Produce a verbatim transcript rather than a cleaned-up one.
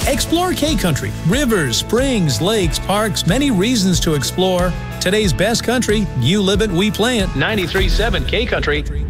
Explore K-Country. Rivers, springs, lakes, parks, many reasons to explore. Today's best country, you live it, we play it. ninety-three point seven K-Country.